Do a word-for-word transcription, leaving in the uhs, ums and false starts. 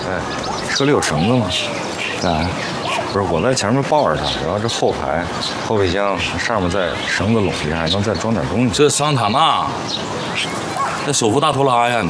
哎，车里有绳子吗？啊，不是，我在前面抱着它，然后这后排后备箱上面再绳子拢一下，还能再装点东西。 这桑塔纳，那手扶大拖拉呀。